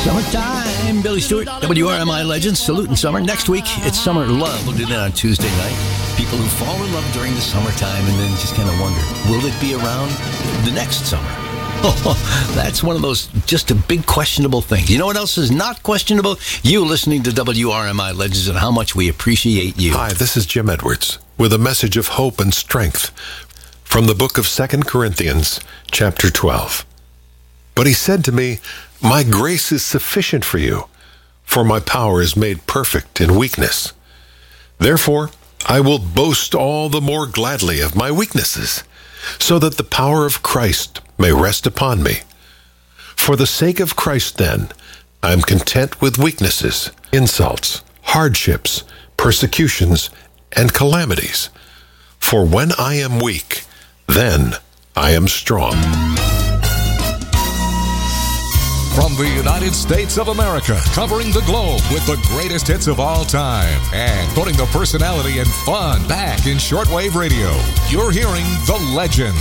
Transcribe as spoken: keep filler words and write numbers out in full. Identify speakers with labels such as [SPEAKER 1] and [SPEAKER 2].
[SPEAKER 1] Summertime, Billy Stewart, W R M I Legends, saluting summer. Next week, it's Summer Love. We'll do that on Tuesday night. People who fall in love during the summertime and then just kind of wonder, will it be around the next summer? Oh, that's one of those just a big questionable things. You know what else is not questionable? You listening to W R M I Legends and how much we appreciate you.
[SPEAKER 2] Hi, this is Jim Edwards with a message of hope and strength from the book of Second Corinthians, chapter twelve. But he said to me, "My grace is sufficient for you, for my power is made perfect in weakness. Therefore, I will boast all the more gladly of my weaknesses, so that the power of Christ may rest upon me. For the sake of Christ, then, I am content with weaknesses, insults, hardships, persecutions, and calamities. For when I am weak, then I am strong."
[SPEAKER 3] From the United States of America, covering the globe with the greatest hits of all time and putting the personality and fun back in shortwave radio, you're hearing The Legend.